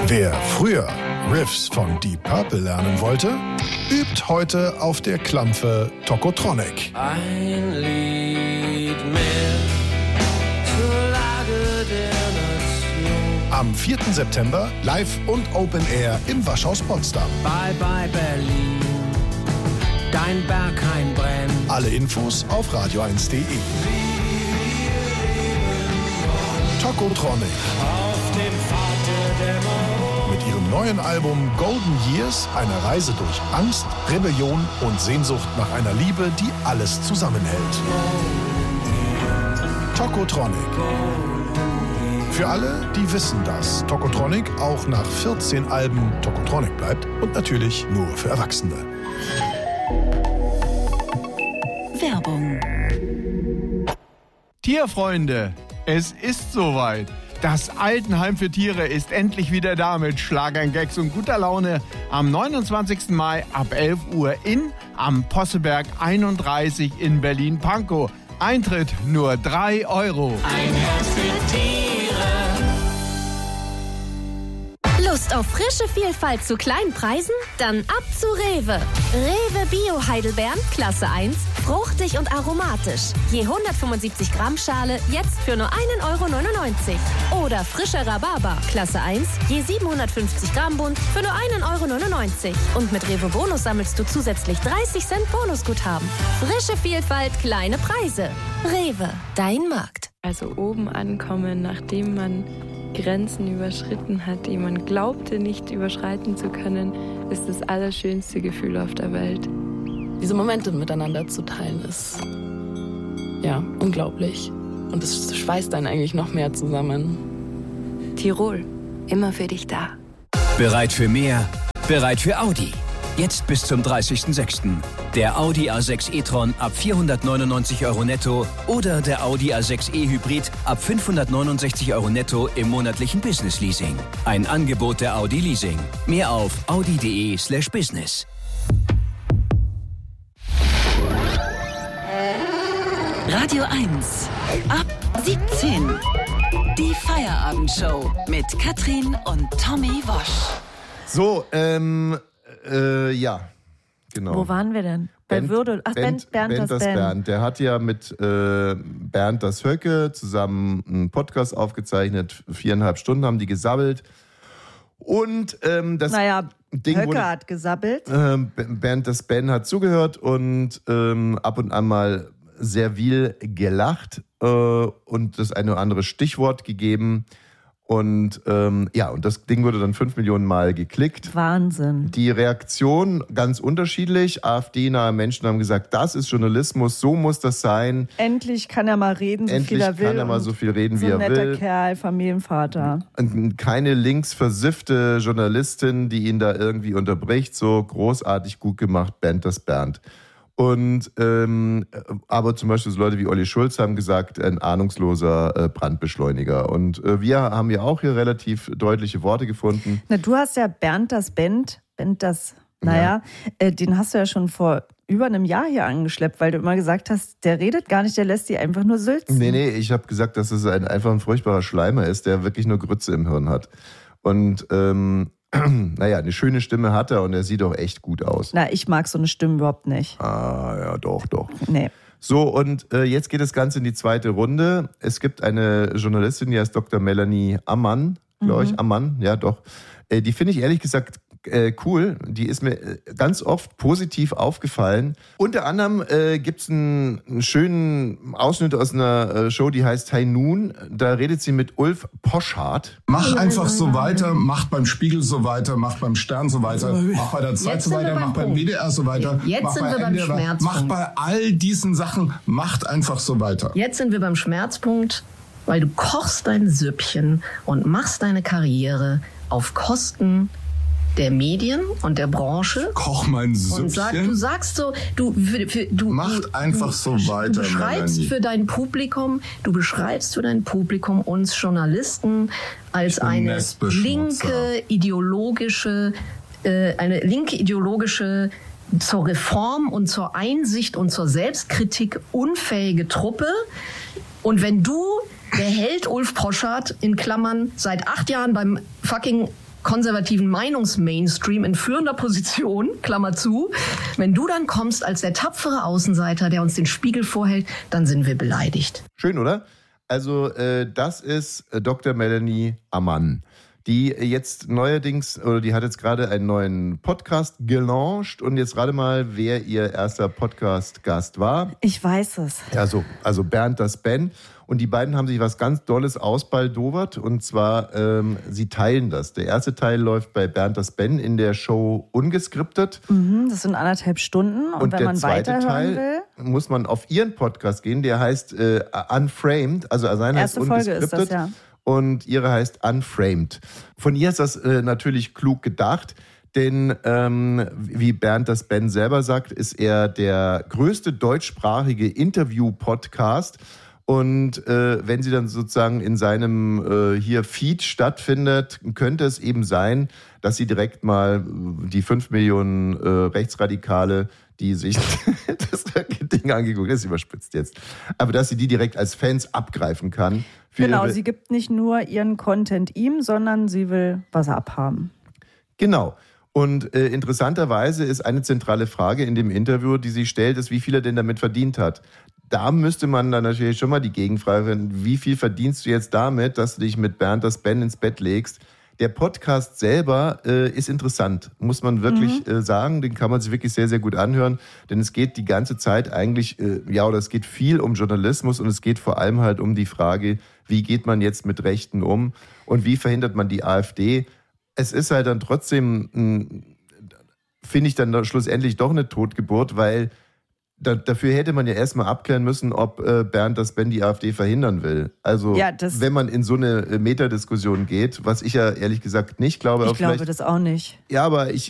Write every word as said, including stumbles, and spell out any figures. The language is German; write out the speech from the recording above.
Wer früher Riffs von Deep Purple lernen wollte, übt heute auf der Klampfe Tokotronic. Ein Lied mehr zur Lage der Nation. Am vierten September live und Open Air im Waschhaus Potsdam. Bye bye Berlin, dein Berghain brennt. Alle Infos auf radio eins punkt de. Tokotronic. Auf dem Pfad der Dämmerung. Mit ihrem neuen Album Golden Years, eine Reise durch Angst, Rebellion und Sehnsucht nach einer Liebe, die alles zusammenhält. Tokotronic. Für alle, die wissen, dass Tokotronic auch nach vierzehn Alben Tokotronic bleibt und natürlich nur für Erwachsene. Werbung. Tierfreunde, es ist soweit. Das Altenheim für Tiere ist endlich wieder da mit Schlagern, Gags und guter Laune am neunundzwanzigsten Mai ab elf Uhr in am Posseberg einunddreißig in Berlin-Pankow. Eintritt nur drei Euro. Ein Herz für Tiere. Lust auf frische Vielfalt zu kleinen Preisen? Dann ab zu Rewe. Rewe Bio Heidelbeeren, Klasse eins, fruchtig und aromatisch. Je hundertfünfundsiebzig Gramm Schale, jetzt für nur einen Euro neunundneunzig. Oder frischer Rhabarber, Klasse eins, je siebenhundertfünfzig Gramm Bund, für nur einen Euro neunundneunzig. Und mit Rewe Bonus sammelst du zusätzlich dreißig Cent Bonusguthaben. Frische Vielfalt, kleine Preise. Rewe, dein Markt. Also oben ankommen, nachdem man Grenzen überschritten hat, die man glaubte nicht überschreiten zu können, ist das allerschönste Gefühl auf der Welt. Diese Momente miteinander zu teilen ist, ja, unglaublich. Und es schweißt einen eigentlich noch mehr zusammen. Tirol, immer für dich da. Bereit für mehr? Bereit für Audi. Jetzt bis zum dreißigsten sechsten Der Audi A sechs e-tron ab vierhundertneunundneunzig Euro netto oder der Audi A sechs e-Hybrid ab fünfhundertneunundsechzig Euro netto im monatlichen Business-Leasing. Ein Angebot der Audi Leasing. Mehr auf audi.de slash business. Radio eins. Ab siebzehn. Die Feierabendshow mit Katrin und Tommy Wosch. So, ähm, äh, ja, genau. Wo waren wir denn? Bei Bernd, Würde. Ach, Bernd, Bernd, Bernd das Bernd. Bernd. Der hat ja mit äh, Bernd das Höcke zusammen einen Podcast aufgezeichnet. Viereinhalb Stunden haben die gesabbelt. Und ähm, das naja, Ding Höcke wurde, hat gesabbelt. Äh, Bernd das Ben hat zugehört und ähm, ab und an mal sehr viel gelacht äh, und das eine oder andere Stichwort gegeben. Und ähm, ja, und das Ding wurde dann fünf Millionen Mal geklickt. Wahnsinn. Die Reaktion ganz unterschiedlich. AfD-nahe Menschen haben gesagt, das ist Journalismus, so muss das sein. Endlich kann er mal reden, so Endlich viel er will. kann er mal so viel reden, so wie er will. ein netter Kerl, Familienvater. Und keine linksversiffte Journalistin, die ihn da irgendwie unterbricht. So großartig gut gemacht, Bernd das Bernd. Und ähm, aber zum Beispiel so Leute wie Olli Schulz haben gesagt, ein ahnungsloser äh, Brandbeschleuniger. Und äh, wir haben ja auch hier relativ deutliche Worte gefunden. Na, du hast ja Bernd das Bend, Bend das, naja, ja. äh, den hast du ja schon vor über einem Jahr hier angeschleppt, weil du immer gesagt hast, der redet gar nicht, der lässt die einfach nur sülzen. Nee, nee, ich habe gesagt, dass es ein, einfach ein furchtbarer Schleimer ist, der wirklich nur Grütze im Hirn hat. Und ähm, naja, eine schöne Stimme hat er und er sieht auch echt gut aus. Na, ich mag so eine Stimme überhaupt nicht. Ah, ja, doch, doch. Nee. So, und äh, jetzt geht das Ganze in die zweite Runde. Es gibt eine Journalistin, die heißt Doktor Melanie Ammann, glaube ich, mhm. Ammann, ja doch. Äh, die finde ich ehrlich gesagt äh, cool. Die ist mir ganz oft positiv aufgefallen. Unter anderem äh, gibt es einen, einen schönen Ausschnitt aus einer äh, Show, die heißt High Noon. Da redet sie mit Ulf Poschardt. Mach einfach so weiter, mach beim Spiegel so weiter, mach beim Stern so weiter, mach bei der Zeit so weiter, mach beim W D R so weiter. Jetzt mach sind bei wir beim Schmerzpunkt. Mach bei all diesen Sachen, macht einfach so weiter. Jetzt sind wir beim Schmerzpunkt, weil du kochst dein Süppchen und machst deine Karriere auf Kosten der Medien und der Branche. Koch mein Süppchen. Und sag, du sagst so, du, für, für, du macht du, einfach du, so weiter. Du beschreibst Melanie. für dein Publikum, du beschreibst für dein Publikum uns Journalisten als eine linke ideologische, äh, eine linke ideologische zur Reform und zur Einsicht und zur Selbstkritik unfähige Truppe. Und wenn du, der Held Ulf Poschardt, in Klammern, seit acht Jahren beim fucking konservativen Meinungsmainstream in führender Position, Klammer zu. Wenn du dann kommst als der tapfere Außenseiter, der uns den Spiegel vorhält, dann sind wir beleidigt. Schön, oder? Also äh, das ist äh, Doktor Melanie Ammann, die jetzt neuerdings, oder die hat jetzt gerade einen neuen Podcast gelauncht und jetzt rate mal, wer ihr erster Podcast-Gast war. Ich weiß es. Also, also Bernd das Ben. Und die beiden haben sich was ganz Dolles ausbaldowert. Und zwar, ähm, sie teilen das. Der erste Teil läuft bei Bernd das Ben in der Show Ungeskriptet. Mhm, das sind anderthalb Stunden. Und, und wenn der man zweite weiterhören Teil will, muss man auf ihren Podcast gehen. Der heißt äh, Unframed. Also seiner heißt erste Folge Ungeskriptet. ist das, ja. Und ihre heißt Unframed. Von ihr ist das äh, natürlich klug gedacht. Denn ähm, wie Bernd das Ben selber sagt, ist er der größte deutschsprachige Interview-Podcast. Und äh, wenn sie dann sozusagen in seinem äh, hier Feed stattfindet, könnte es eben sein, dass sie direkt mal die fünf Millionen äh, Rechtsradikale, die sich das Ding angeguckt, das ist überspitzt jetzt, aber dass sie die direkt als Fans abgreifen kann. Für genau, ihre sie gibt nicht nur ihren Content ihm, sondern sie will was abhaben. Genau. Und äh, interessanterweise ist eine zentrale Frage in dem Interview, die sie stellt, ist, wie viel er denn damit verdient hat. Da müsste man dann natürlich schon mal die Gegenfrage stellen, wie viel verdienst du jetzt damit, dass du dich mit Bernd das Ben ins Bett legst? Der Podcast selber äh, ist interessant, muss man wirklich mhm. äh, sagen. Den kann man sich wirklich sehr, sehr gut anhören. Denn es geht die ganze Zeit eigentlich, äh, ja, oder es geht viel um Journalismus und es geht vor allem halt um die Frage, wie geht man jetzt mit Rechten um und wie verhindert man die AfD? Es ist halt dann trotzdem, finde ich dann schlussendlich doch eine Totgeburt, weil da, dafür hätte man ja erstmal abklären müssen, ob äh, Bernd das Ben die AfD verhindern will. Also ja, wenn man in so eine äh, Metadiskussion geht, was ich ja ehrlich gesagt nicht glaube. Ich glaube das auch nicht. Ja, aber ich